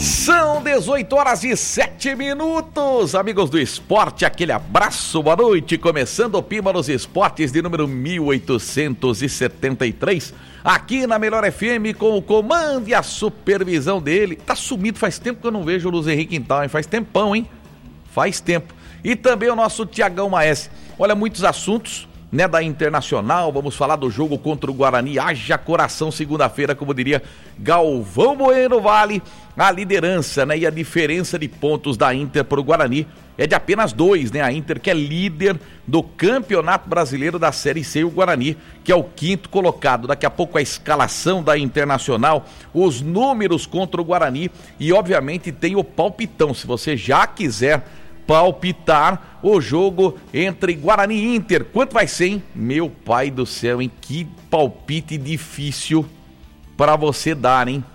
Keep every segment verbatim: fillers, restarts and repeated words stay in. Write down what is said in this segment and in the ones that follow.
São dezoito horas e sete minutos, amigos do esporte, aquele abraço, boa noite, começando o Pima nos Esportes de número mil oitocentos e setenta e três, aqui na Melhor F M, com o comando e a supervisão dele. Tá sumido, faz tempo que eu não vejo o Luiz Henrique Quintal, hein? Faz tempão, hein? Faz tempo. E também o nosso Tiagão Maes. Olha, muitos assuntos, né, da Internacional, vamos falar do jogo contra o Guarani, haja coração, segunda-feira, como diria Galvão Bueno Vale, a liderança, né, e a diferença de pontos da Inter para o Guarani é de apenas dois, né, a Inter que é líder do Campeonato Brasileiro da Série C e o Guarani que é o quinto colocado. Daqui a pouco a escalação da Internacional, os números contra o Guarani e obviamente tem o palpitão, se você já quiser palpitar o jogo entre Guarani e Inter. Quanto vai ser, hein? Meu pai do céu, hein? Que palpite difícil para você dar, hein?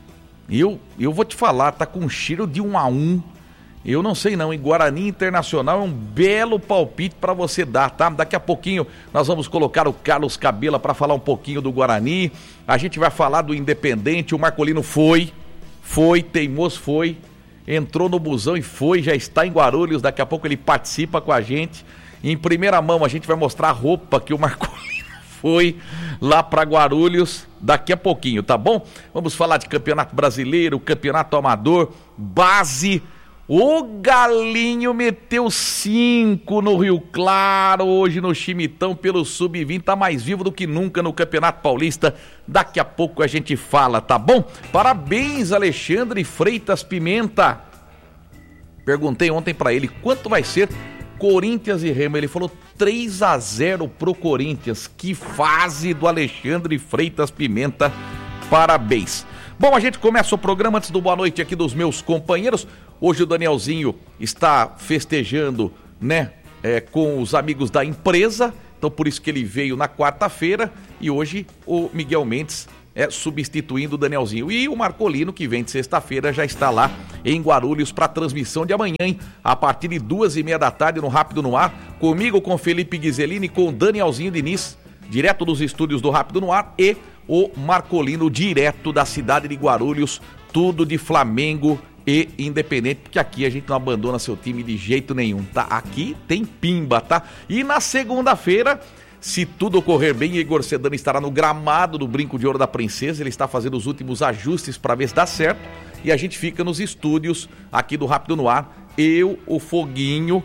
Eu, eu vou te falar, tá com cheiro de um a um. Eu não sei não, em Guarani Internacional é um belo palpite para você dar, tá? Daqui a pouquinho nós vamos colocar o Carlos Cabela para falar um pouquinho do Guarani. A gente vai falar do Independente. O Marcolino foi, foi, teimoso foi. Entrou no busão e foi, já está em Guarulhos, daqui a pouco ele participa com a gente. Em primeira mão a gente vai mostrar a roupa que o Marcolino foi lá para Guarulhos daqui a pouquinho, tá bom? Vamos falar de Campeonato Brasileiro, Campeonato Amador, base. O Galinho meteu cinco no Rio Claro, hoje no Chimitão pelo sub vinte, tá mais vivo do que nunca no Campeonato Paulista. Daqui a pouco a gente fala, tá bom? Parabéns, Alexandre Freitas Pimenta. Perguntei ontem pra ele quanto vai ser Corinthians e Remo. Ele falou três a zero pro Corinthians. Que fase do Alexandre Freitas Pimenta. Parabéns. Bom, a gente começa o programa antes do boa noite aqui dos meus companheiros. Hoje o Danielzinho está festejando, né, é, com os amigos da empresa, então por isso que ele veio na quarta-feira e hoje o Miguel Mendes é substituindo o Danielzinho. E o Marcolino, que vem de sexta-feira, já está lá em Guarulhos para a transmissão de amanhã, hein? A partir de duas e meia da tarde no Rápido no Ar, comigo, com Felipe Ghiselini, com o Danielzinho Diniz, direto dos estúdios do Rápido no Ar, e o Marcolino, direto da cidade de Guarulhos, tudo de Flamengo e Independente, porque aqui a gente não abandona seu time de jeito nenhum, tá? Aqui tem pimba, tá? E na segunda-feira, se tudo ocorrer bem, Igor Sedano estará no gramado do Brinco de Ouro da Princesa, ele está fazendo os últimos ajustes para ver se dá certo, e a gente fica nos estúdios aqui do Rápido no Ar, eu, o Foguinho,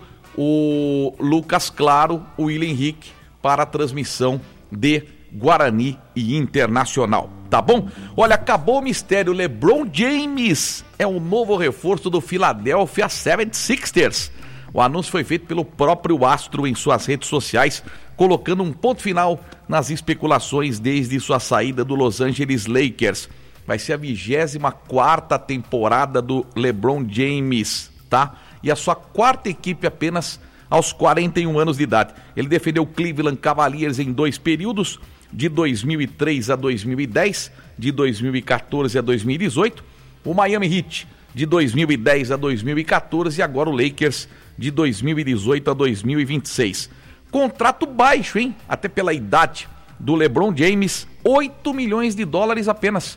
o Lucas Claro, o William Henrique, para a transmissão de Guarani e Internacional, tá bom? Olha, acabou o mistério, LeBron James é o novo reforço do Philadelphia setenta e seis ers. O anúncio foi feito pelo próprio astro em suas redes sociais, colocando um ponto final nas especulações desde sua saída do Los Angeles Lakers. Vai ser a vigésima quarta temporada do LeBron James, tá? E a sua quarta equipe apenas aos quarenta e um anos de idade. Ele defendeu o Cleveland Cavaliers em dois períodos, de dois mil e três a dois mil e dez, de dois mil e quatorze a dois mil e dezoito, o Miami Heat de dois mil e dez a dois mil e quatorze e agora o Lakers de dois mil e dezoito a dois mil e vinte e seis. Contrato baixo, hein? Até pela idade do LeBron James, oito milhões de dólares apenas.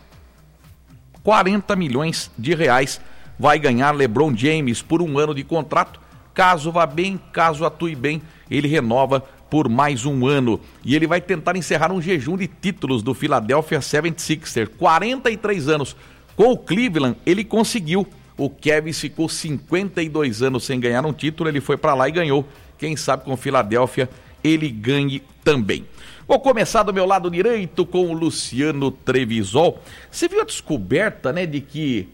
quarenta milhões de reais vai ganhar LeBron James por um ano de contrato. Caso vá bem, caso atue bem, ele renova por mais um ano. E ele vai tentar encerrar um jejum de títulos do Philadelphia setenta e seis ers. quarenta e três anos. Com o Cleveland, ele conseguiu. O Kevin ficou cinquenta e dois anos sem ganhar um título, ele foi para lá e ganhou. Quem sabe com o Philadelphia ele ganhe também. Vou começar do meu lado direito com o Luciano Trevisol. Você viu a descoberta, né, de que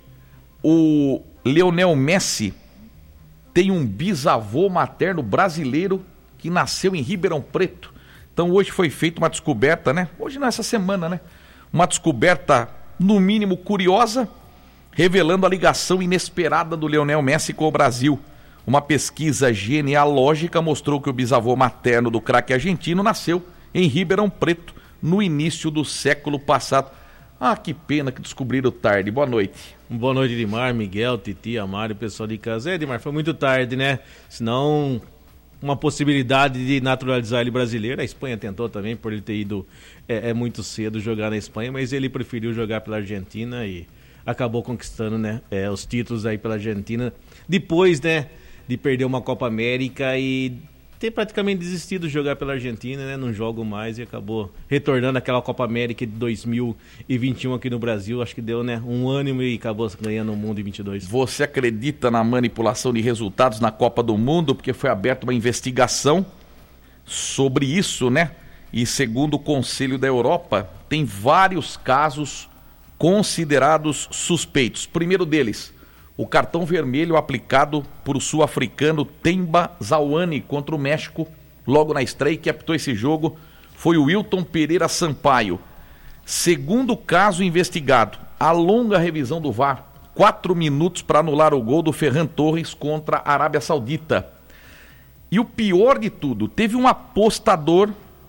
o Lionel Messi tem um bisavô materno brasileiro que nasceu em Ribeirão Preto. Então hoje foi feita uma descoberta, né? Hoje não é essa semana, né? Uma descoberta, no mínimo, curiosa, revelando a ligação inesperada do Lionel Messi com o Brasil. Uma pesquisa genealógica mostrou que o bisavô materno do craque argentino nasceu em Ribeirão Preto, no início do século passado. Ah, que pena que descobriram tarde. Boa noite. Boa noite, Edmar, Miguel, Titi, Amário, pessoal de casa. É, Edmar, foi muito tarde, né? Senão, uma possibilidade de naturalizar ele brasileiro. A Espanha tentou também, por ele ter ido é, é muito cedo jogar na Espanha, mas ele preferiu jogar pela Argentina e acabou conquistando, né, é, os títulos aí pela Argentina, depois, né, de perder uma Copa América e ter praticamente desistido de jogar pela Argentina, né, não jogo mais, e acabou retornando àquela Copa América de dois mil e vinte e um aqui no Brasil, acho que deu, né, um ânimo e acabou ganhando o Mundo em vinte e dois. Você acredita na manipulação de resultados na Copa do Mundo? Porque foi aberta uma investigação sobre isso, né? E segundo o Conselho da Europa, tem vários casos considerados suspeitos. Primeiro deles, o cartão vermelho aplicado por o sul-africano Themba Zwane contra o México, logo na estreia, que apitou esse jogo, foi o Wilton Pereira Sampaio. Segundo caso investigado, a longa revisão do V A R, quatro minutos para anular o gol do Ferran Torres contra a Arábia Saudita. E o pior de tudo, teve um apostador,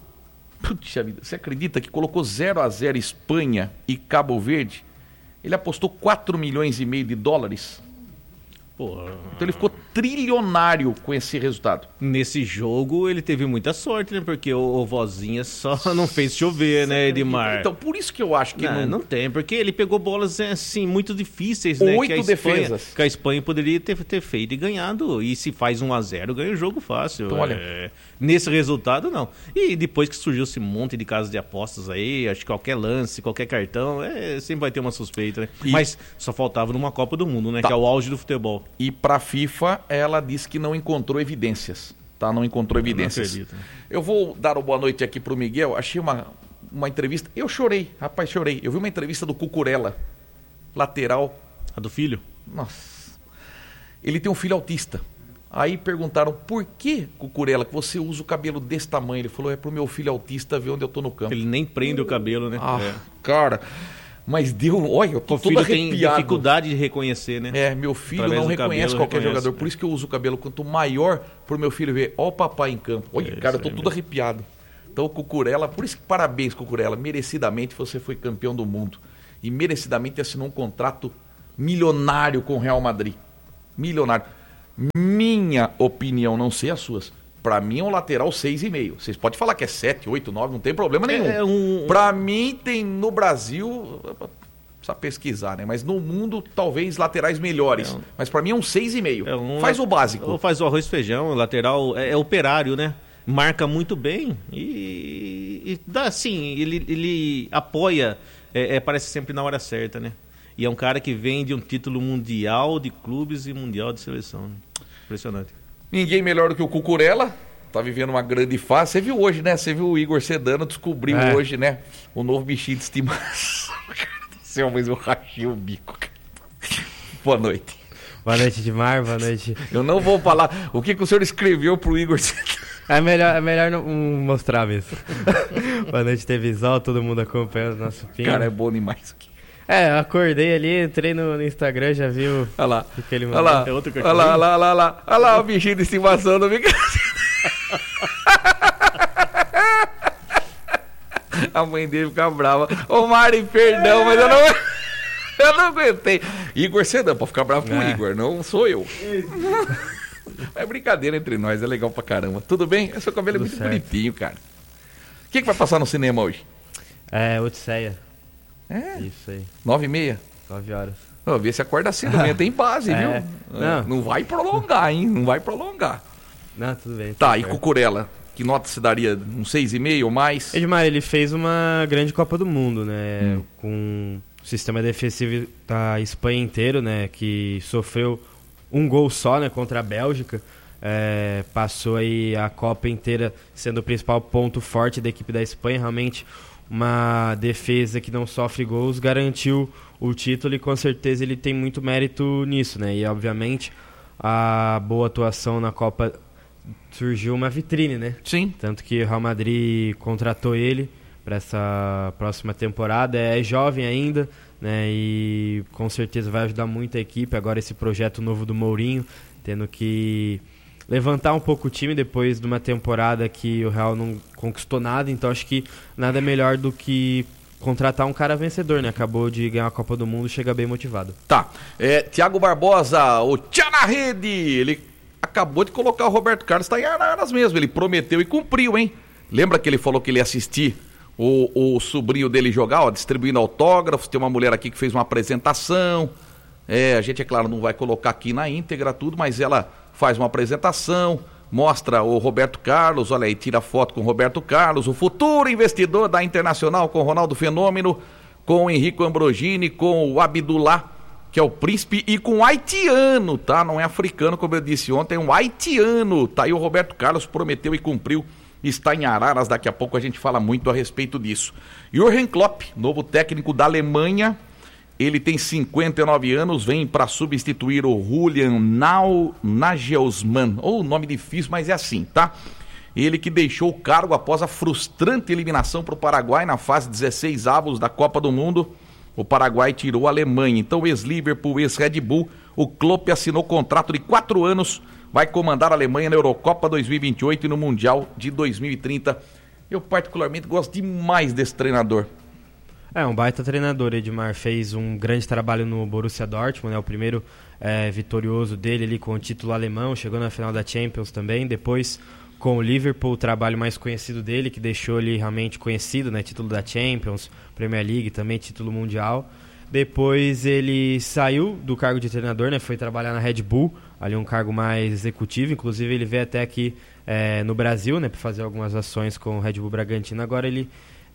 puxa vida, você acredita que colocou zero a zero Espanha e Cabo Verde? Ele apostou quatro milhões e meio de dólares. Porra. Então ele ficou trilionário com esse resultado. Nesse jogo ele teve muita sorte, né? Porque o, o Vozinha só não fez chover, né, Edmar? Então por isso que eu acho que não, não... não tem, porque ele pegou bolas assim muito difíceis, né? Oito que a Espanha, defesas. Que a Espanha poderia ter, ter feito e ganhado. E se faz um a zero, ganha o jogo fácil. Então, olha... é, nesse resultado, não. E depois que surgiu esse monte de casas de apostas aí, acho que qualquer lance, qualquer cartão, é, sempre vai ter uma suspeita, né? E... Mas só faltava numa Copa do Mundo, né? Tá. Que é o auge do futebol. E para a FIFA, ela disse que não encontrou evidências, tá? Não encontrou evidências. Eu não acredito. Eu vou dar uma boa noite aqui pro Miguel. Achei uma, uma entrevista. Eu chorei, rapaz, chorei. Eu vi uma entrevista do Cucurella, lateral. A do filho? Nossa. Ele tem um filho autista. Aí perguntaram, por que, Cucurella, que você usa o cabelo desse tamanho? Ele falou, é pro meu filho autista ver onde eu tô no campo. Ele nem prende o cabelo, né? Ah, é. cara... Mas deu, olha, eu tô o todo filho arrepiado. tem dificuldade de reconhecer, né? É, meu filho Através não do reconhece cabelo, qualquer reconhece, jogador, por é. isso que eu uso o cabelo. Quanto maior, pro meu filho ver, ó o papai em campo. Olha, É, cara, eu tô isso aí todo mesmo. arrepiado. Então, Cucurella, por isso que parabéns, Cucurella. Merecidamente você foi campeão do mundo. E merecidamente assinou um contrato milionário com o Real Madrid. Milionário. Minha opinião, não sei as suas. Pra mim é um lateral seis e meio. Vocês podem falar que é sete, oito, nove, não tem problema nenhum. É um- Pra mim tem no Brasil... Precisa pesquisar, né? Mas no mundo, talvez laterais melhores. É um... Mas pra mim é um seis e meio. É um... Faz o básico. Ou faz o arroz e feijão, lateral é, é operário, né? Marca muito bem e, e dá assim, ele, ele apoia, é, é, parece sempre na hora certa, né? E é um cara que vem de um título mundial de clubes e mundial de seleção. Né? Impressionante. Ninguém melhor do que o Cucurella. Tá vivendo uma grande fase. Você viu hoje, né? Você viu o Igor Sedano, descobriu É. hoje, né? O novo bichinho de estimação. Céu, mas eu rachei o bico, cara. Boa noite. Boa noite, Edmar. Boa noite. Eu não vou falar o que, que o senhor escreveu pro Igor. É melhor, é melhor não um, mostrar mesmo. Boa noite, Televisão, todo mundo acompanhando o nosso pino. Cara, é bom demais aqui. É, eu acordei ali, entrei no, no Instagram, já vi o Olha lá. o que ele Olha mandou. lá. É outro Olha lá, olha lá, olha lá. Olha lá o bichinho de estimação do Miguel. A mãe dele fica brava. Ô Mari, perdão, mas eu não, eu não aguentei. Igor Sedano, pode ficar bravo com o É. Igor, não sou eu. É brincadeira entre nós, é legal pra caramba. Tudo bem? Seu cabelo é Tudo muito certo. bonitinho, cara. O que, que vai passar no cinema hoje? É, Odisseia. É, Isso aí, nove e meia. nove horas. Ó, vê se acorda cedo, amanhã tem base, É. viu? Não. Não vai prolongar, hein? Não vai prolongar. Não, tudo bem. Tá, tudo e certo. Cucurella? Que nota se daria? Um seis e meio ou mais? Edmar, ele fez uma grande Copa do Mundo, né? Hum. Com o sistema defensivo da Espanha inteiro, né? Que sofreu um gol só, né? Contra a Bélgica. É, passou aí a Copa inteira sendo o principal ponto forte da equipe da Espanha. Realmente uma defesa que não sofre gols garantiu o título e com certeza ele tem muito mérito nisso, né? E obviamente a boa atuação na Copa surgiu uma vitrine, né? Sim. Tanto que o Real Madrid contratou ele para essa próxima temporada. É jovem ainda, né? E com certeza vai ajudar muito a equipe. Agora esse projeto novo do Mourinho, tendo que levantar um pouco o time depois de uma temporada que o Real não conquistou nada. Então acho que nada melhor do que contratar um cara vencedor, né? Acabou de ganhar a Copa do Mundo, chega bem motivado. Tá. É, Thiago Barbosa, o Tchá na rede. Ele acabou de colocar o Roberto Carlos, tá em Araras mesmo. Ele prometeu e cumpriu, hein? Lembra que ele falou que ele ia assistir o, o sobrinho dele jogar, ó, distribuindo autógrafos. Tem uma mulher aqui que fez uma apresentação. É, a gente, é claro, não vai colocar aqui na íntegra tudo, mas ela faz uma apresentação, mostra o Roberto Carlos, olha aí, tira foto com o Roberto Carlos, o futuro investidor da Internacional, com o Ronaldo Fenômeno, com o Henrico Ambrogini, com o Abdullah, que é o príncipe, e com o haitiano, tá? Não é africano, como eu disse ontem, é um haitiano. Tá aí o Roberto Carlos, prometeu e cumpriu, está em Araras, daqui a pouco a gente fala muito a respeito disso. Jürgen Klopp, novo técnico da Alemanha, ele tem cinquenta e nove anos, vem para substituir o Julian Nagelsmann, ou nome difícil, mas é assim, tá? Ele que deixou o cargo após a frustrante eliminação para o Paraguai na fase dezesseis avos da Copa do Mundo. O Paraguai tirou a Alemanha. Então, ex-Liverpool, ex-Red Bull, o Klopp assinou contrato de quatro anos, vai comandar a Alemanha na Eurocopa dois mil e vinte e oito e no Mundial de dois mil e trinta. Eu particularmente gosto demais desse treinador. É, um baita treinador. Edmar fez um grande trabalho no Borussia Dortmund, né? O primeiro é, vitorioso dele ali com o título alemão, chegou na final da Champions também, depois com o Liverpool, o trabalho mais conhecido dele, que deixou ele realmente conhecido, né? Título da Champions, Premier League, também título mundial. Depois ele saiu do cargo de treinador, né? Foi trabalhar na Red Bull, ali um cargo mais executivo, inclusive ele veio até aqui é, no Brasil, né? Para fazer algumas ações com o Red Bull Bragantino. Agora ele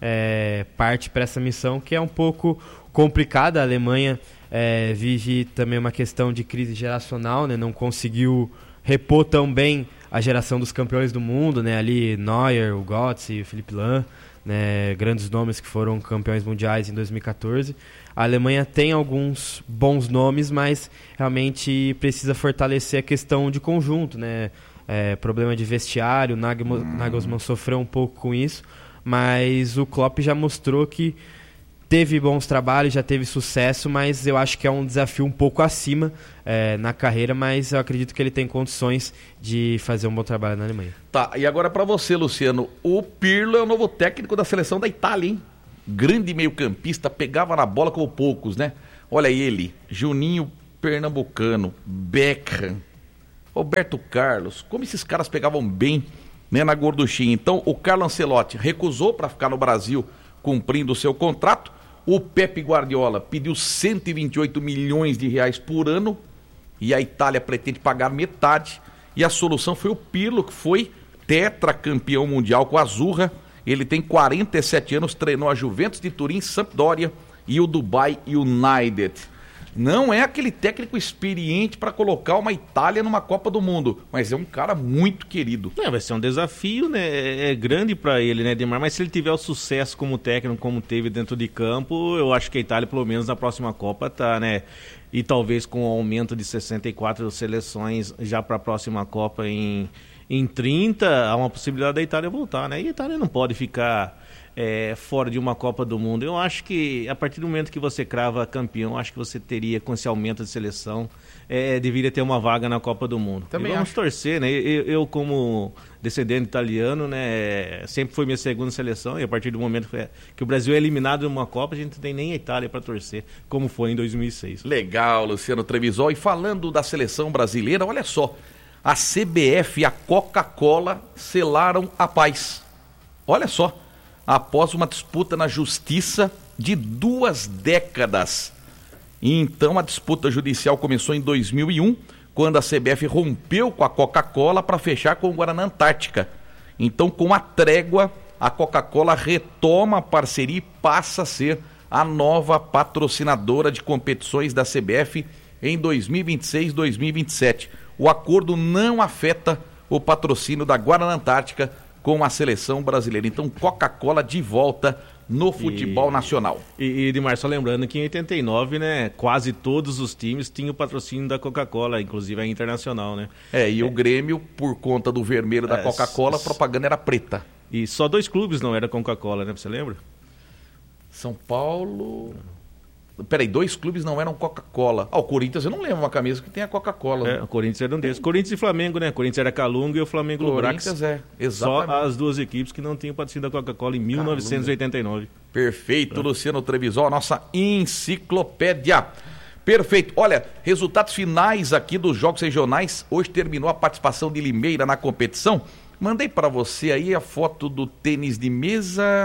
é, parte para essa missão que é um pouco complicada. A Alemanha é, vive também uma questão de crise geracional, né? Não conseguiu repor tão bem a geração dos campeões do mundo, né? Ali Neuer, o Götze, o Philipp Lahm, né? Grandes nomes que foram campeões mundiais em dois mil e catorze. A Alemanha tem alguns bons nomes, mas realmente precisa fortalecer a questão de conjunto, né? É, problema de vestiário, o Nagelsmann sofreu um pouco com isso, mas o Klopp já mostrou que teve bons trabalhos, já teve sucesso, mas eu acho que é um desafio um pouco acima é, na carreira, mas eu acredito que ele tem condições de fazer um bom trabalho na Alemanha. Tá, e agora para você, Luciano, o Pirlo é o novo técnico da seleção da Itália, hein? Grande meio-campista, pegava na bola como poucos, né? Olha ele, Juninho Pernambucano, Beckham, Roberto Carlos, como esses caras pegavam bem, né, na gorduchinha. Então, o Carlo Ancelotti recusou para ficar no Brasil cumprindo o seu contrato. O Pepe Guardiola pediu cento e vinte e oito milhões de reais por ano e a Itália pretende pagar metade. E a solução foi o Pirlo, que foi tetracampeão mundial com a Azzurra. Ele tem quarenta e sete anos, treinou a Juventus de Turim, Sampdoria e o Dubai United. Não é aquele técnico experiente para colocar uma Itália numa Copa do Mundo, mas é um cara muito querido. É, vai ser um desafio, né? É, é grande para ele, né, Edmar? Mas se ele tiver o sucesso como técnico, como teve dentro de campo, eu acho que a Itália, pelo menos na próxima Copa, tá, né? E talvez com o aumento de sessenta e quatro seleções já para a próxima Copa em, em trinta, há uma possibilidade da Itália voltar, né? E a Itália não pode ficar É, fora de uma Copa do Mundo. Eu acho que a partir do momento que você crava campeão, acho que você teria, com esse aumento de seleção, é, deveria ter uma vaga na Copa do Mundo. Também vamos acho. torcer, né? Eu, eu, como descendente italiano, né, sempre foi minha segunda seleção, e a partir do momento que, que o Brasil é eliminado de uma Copa, a gente não tem nem a Itália para torcer, como foi em dois mil e seis. Legal, Luciano Trevisol. E falando da seleção brasileira, olha só, a C B F e a Coca-Cola selaram a paz. Olha só, após uma disputa na justiça de duas décadas. E então a disputa judicial começou em dois mil e um, quando a C B F rompeu com a Coca-Cola para fechar com o Guaraná Antártica. Então, com a trégua, a Coca-Cola retoma a parceria e passa a ser a nova patrocinadora de competições da C B F em dois mil e vinte e seis e dois mil e vinte e sete. O acordo não afeta o patrocínio da Guaraná Antártica com a seleção brasileira. Então, Coca-Cola de volta no futebol e, nacional. E, e Edmar, só lembrando que em oitenta e nove, né, quase todos os times tinham o patrocínio da Coca-Cola, inclusive a Internacional, né? É, e é. o Grêmio, por conta do vermelho da é, Coca-Cola, a propaganda era preta. E só dois clubes não era Coca-Cola, né? Você lembra? São Paulo... Peraí, dois clubes não eram Coca-Cola. Ah, o Corinthians, eu não lembro uma camisa que tem a Coca-Cola. É, o Corinthians era um desses. Corinthians e Flamengo, né? O Corinthians era Calunga e o Flamengo Lubrax. Corinthians é, exatamente. Só as duas equipes que não tinham patrocínio da Coca-Cola em mil novecentos e oitenta e nove. Perfeito, é. Luciano Trevisol, nossa enciclopédia. Perfeito. Olha, resultados finais aqui dos jogos regionais. Hoje terminou a participação de Limeira na competição. Mandei para você aí a foto do tênis de mesa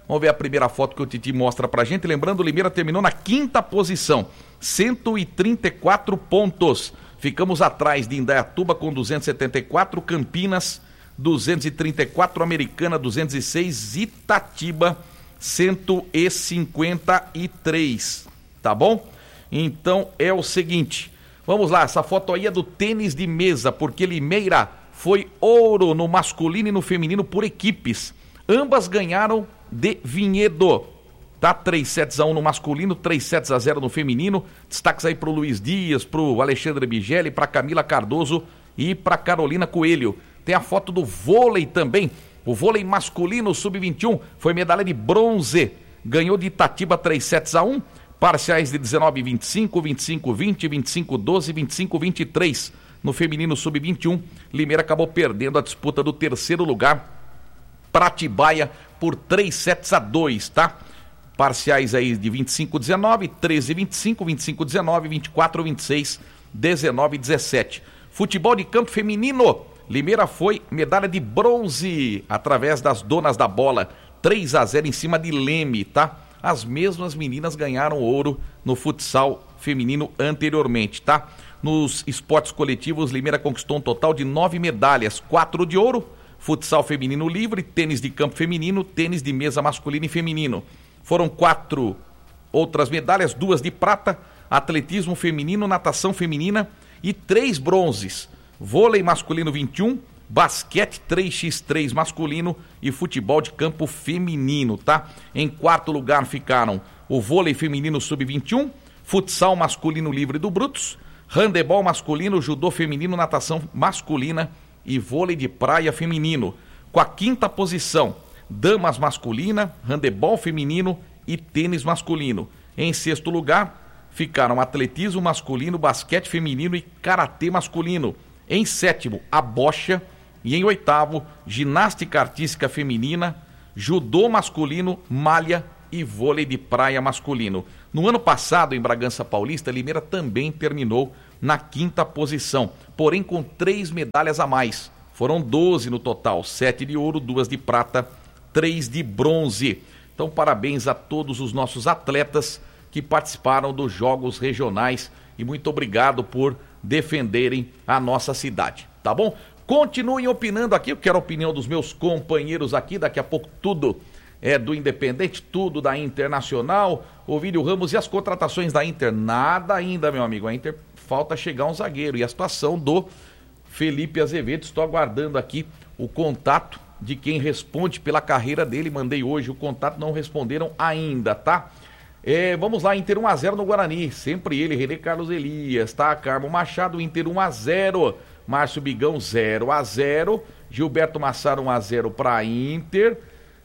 Vamos ver a primeira foto que o Titi mostra pra gente. Lembrando, o Limeira terminou na quinta posição, cento e trinta e quatro pontos. Ficamos atrás de Indaiatuba com duzentos e setenta e quatro, Campinas duzentos e trinta e quatro, Americana duzentos e seis, Itatiba cento e cinquenta e três, tá bom? Então é o seguinte, vamos lá, essa foto aí é do tênis de mesa, porque Limeira foi ouro no masculino e no feminino por equipes. Ambas ganharam de Vinhedo, tá? três sets a um no masculino, três sets a zero no feminino. Destaques aí pro Luiz Dias, pro Alexandre Michele, pra Camila Cardoso e pra Carolina Coelho. Tem a foto do vôlei também. O vôlei masculino sub vinte e um foi medalha de bronze. Ganhou de Itatiba três sets a um, parciais de dezenove a vinte e cinco, vinte e cinco a vinte, vinte e cinco a doze, vinte e cinco a vinte e três. No feminino sub vinte e um, Limeira acabou perdendo a disputa do terceiro lugar para Atibaia por três sets a dois, tá? Parciais aí de vinte e cinco a dezenove, treze a vinte e cinco, vinte e cinco a dezenove, vinte e quatro a vinte e seis, dezenove a dezessete. Futebol de campo feminino, Limeira foi medalha de bronze através das donas da bola, três a zero em cima de Leme, tá? As mesmas meninas ganharam ouro no futsal feminino anteriormente, tá? Nos esportes coletivos, Limeira conquistou um total de nove medalhas, quatro de ouro, futsal feminino livre, tênis de campo feminino, tênis de mesa masculino e feminino. Foram quatro outras medalhas, duas de prata, atletismo feminino, natação feminina e três bronzes. Vôlei masculino vinte e um, basquete três por três masculino e futebol de campo feminino, tá? Em quarto lugar ficaram o vôlei feminino sub vinte e um, futsal masculino livre do Brutus, handebol masculino, judô feminino, natação masculina e vôlei de praia feminino. Com a quinta posição, damas masculina, handebol feminino e tênis masculino. Em sexto lugar, ficaram atletismo masculino, basquete feminino e karatê masculino. Em sétimo, a bocha. E em oitavo, ginástica artística feminina, judô masculino, malha e vôlei de praia masculino. No ano passado, em Bragança Paulista, Limeira também terminou na quinta posição, porém com três medalhas a mais. Foram doze no total, sete de ouro, duas de prata, três de bronze. Então, parabéns a todos os nossos atletas que participaram dos Jogos Regionais e muito obrigado por defenderem a nossa cidade, tá bom? Continuem opinando aqui, eu quero a opinião dos meus companheiros aqui, daqui a pouco tudo é do Independente, tudo da Internacional, Ovídio Ramos e as contratações da Inter, nada ainda, meu amigo, a Inter falta chegar um zagueiro e a situação do Felipe Azevedo, estou aguardando aqui o contato de quem responde pela carreira dele, mandei hoje o contato, não responderam ainda, tá? É, vamos lá, Inter um a zero no Guarani, sempre ele, René Carlos Elias, tá? Carmo Machado, Inter um a zero, Márcio Bigão zero a zero, Gilberto Massaro um a zero para Inter,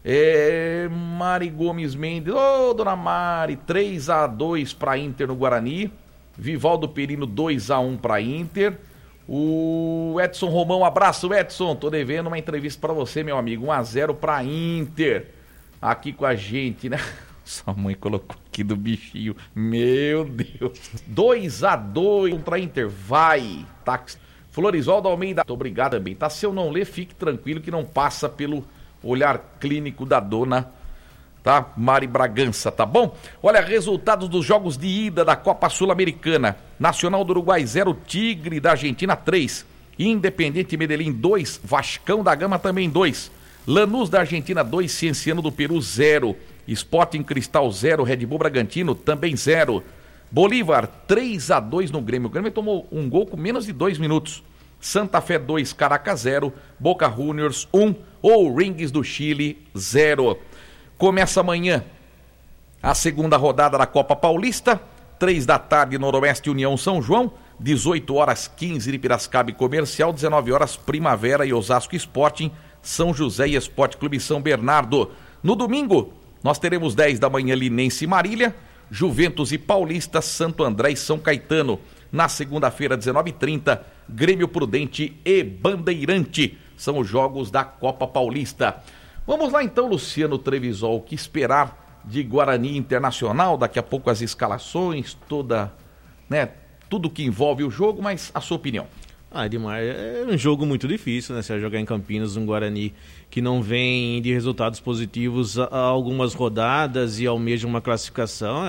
é, Mari Gomes Mendes, ô oh, dona Mari, três a dois para Inter no Guarani, Vivaldo Perino dois a um para Inter, o Edson Romão, abraço Edson, tô devendo uma entrevista para você, meu amigo, um a zero para Inter, aqui com a gente, né? Sua mãe colocou aqui do bichinho, meu Deus, dois a dois contra Inter, vai, táxi. Florisvaldo Almeida, muito obrigado também, tá? Se eu não ler, fique tranquilo que não passa pelo olhar clínico da dona, tá? Mari Bragança, tá bom? Olha, resultados dos jogos de ida da Copa Sul-Americana. Nacional do Uruguai zero, Tigre da Argentina três, Independiente Medellín dois, Vascão da Gama também dois, Lanús da Argentina dois, Cienciano do Peru zero, Sporting Cristal zero, Red Bull Bragantino também zero, Bolívar três a dois no Grêmio. O Grêmio tomou um gol com menos de dois minutos. Santa Fé dois, Caracas zero, Boca Juniors um, O'Rings do Chile zero. Começa amanhã a segunda rodada da Copa Paulista, três da tarde, Noroeste União São João, dezoito horas quinze de Piracicaba e Comercial, dezenove horas Primavera e Osasco Sporting, São José e Esporte Clube São Bernardo. No domingo, nós teremos dez da manhã Linense e Marília, Juventus e Paulista, Santo André e São Caetano. Na segunda-feira, dezenove e trinta, Grêmio Prudente e Bandeirante. São os jogos da Copa Paulista. Vamos lá então, Luciano Trevisol, o que esperar de Guarani Internacional? Daqui a pouco as escalações, toda, né, tudo que envolve o jogo, mas a sua opinião. Ah, Edmar, é um jogo muito difícil, né? Você vai jogar em Campinas, um Guarani que não vem de resultados positivos há algumas rodadas e almeja uma classificação.